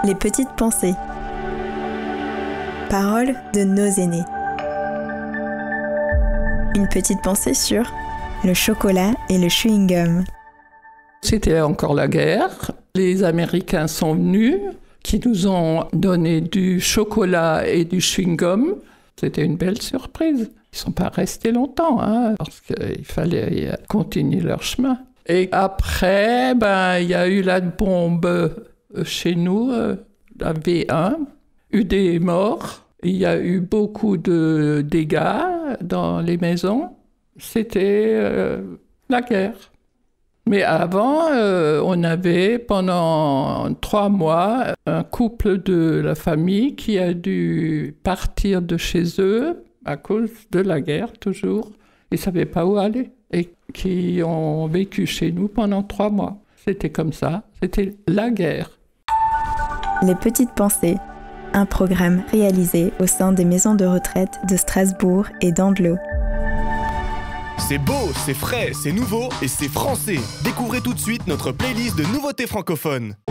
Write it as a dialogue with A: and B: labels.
A: Les petites pensées. Paroles de nos aînés. Une petite pensée sur le chocolat et le chewing-gum.
B: C'était encore la guerre. Les Américains sont venus, qui nous ont donné du chocolat et du chewing-gum. C'était une belle surprise. Ils ne sont pas restés longtemps, parce qu'il fallait continuer leur chemin. Et après, il y a eu la bombe chez nous, la V1, eu des morts. Il y a eu beaucoup de dégâts dans les maisons. C'était la guerre. Mais avant, on avait pendant 3 mois un couple de la famille qui a dû partir de chez eux à cause de la guerre, toujours. Ils ne savaient pas où aller et qui ont vécu chez nous pendant 3 mois. C'était comme ça, c'était la guerre.
A: Les petites pensées, un programme réalisé au sein des maisons de retraite de Strasbourg et d'Andlau.
C: C'est beau, c'est frais, c'est nouveau et c'est français. Découvrez tout de suite notre playlist de nouveautés francophones.